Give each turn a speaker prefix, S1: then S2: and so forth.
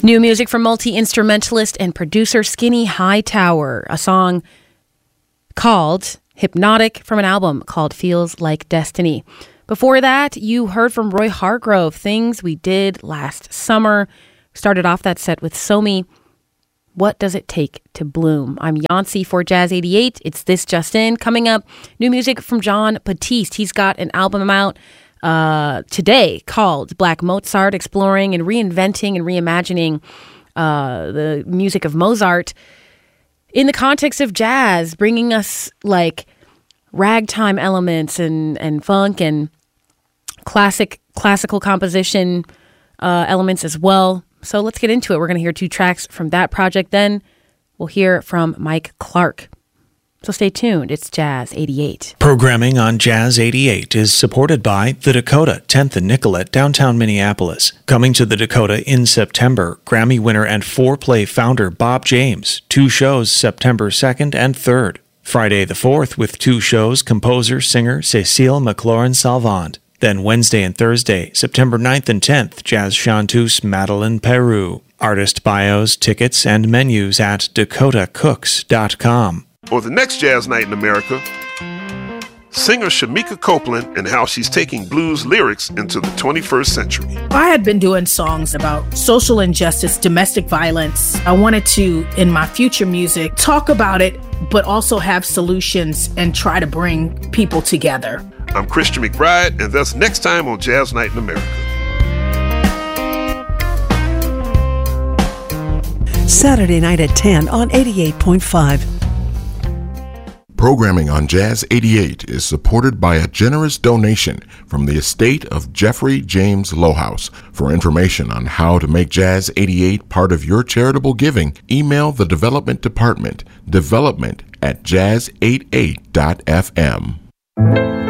S1: New music from multi-instrumentalist and producer Skinny Hightower, a song called Hypnotic from an album called Feels Like Destiny. Before that, you heard from Roy Hargrove, Things We Did Last Summer. Started off that set with Somi, What Does It Take to Bloom? I'm Yancy for Jazz 88. It's This Just In. Coming up, new music from Jon Batiste. He's got an album out today called Black Mozart, exploring and reinventing and reimagining the music of Mozart in the context of jazz, bringing us like ragtime elements and funk and classical composition elements as well. So let's get into it. We're going to hear 2 tracks from that project. Then we'll hear from Mike Clark. So stay tuned. It's Jazz 88.
S2: Programming on Jazz 88 is supported by The Dakota, 10th and Nicollet, downtown Minneapolis. Coming to The Dakota in September, Grammy winner and 4Play founder Bob James. 2 shows September 2nd and 3rd. Friday the 4th with 2 shows, composer, singer Cécile McLaurin-Salvant. Then Wednesday and Thursday, September 9th and 10th, jazz chanteuse Madeleine Peru. Artist bios, tickets, and menus at dakotacooks.com.
S3: For the next Jazz Night in America, singer Shamika Copeland and how she's taking blues lyrics into the 21st century.
S4: I had been doing songs about social injustice, domestic violence. I wanted to, in my future music, talk about it, but also have solutions and try to bring people together.
S3: I'm Christian McBride, and that's next time on Jazz Night in America.
S5: Saturday night at 10 on 88.5.
S6: Programming on Jazz 88 is supported by a generous donation from the estate of Jeffrey James Lohaus. For information on how to make Jazz 88 part of your charitable giving, email the Development Department, development@jazz88.fm.